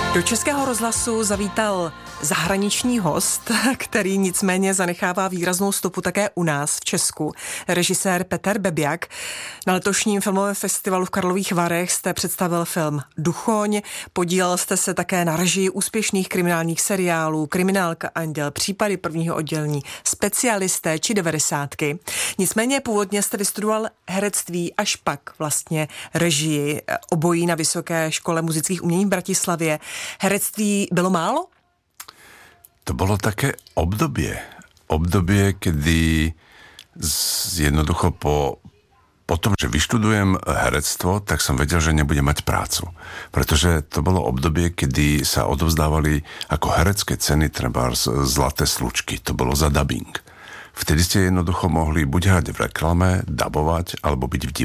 Do Českého rozhlasu zavítal zahraniční host, který nicméně zanechává výraznou stopu také u nás v Česku. Režisér Peter Bebiak. Na letošním filmovém festivalu v Karlových Varech jste představil film Duchoň, podílel jste se také na režii úspěšných kriminálních seriálů Kriminálka Anděl, Případy prvního oddělení, Specialisté či 90. Nicméně původně jste vystudoval herectví, až pak vlastně režii, obojí na Vysoké škole muzických umění v Bratislavě. Herectví bylo málo? To bolo také obdobie, kedy jednoducho po tom, že vyštudujem herectvo, tak som vedel, že nebudem mať prácu. Pretože to bolo obdobie, kedy sa odovzdávali ako herecké ceny trebárs Zlaté slučky. To bolo za dabing. Vtedy ste jednoducho mohli buď hrať v reklame, dabovať, alebo byť v divadle.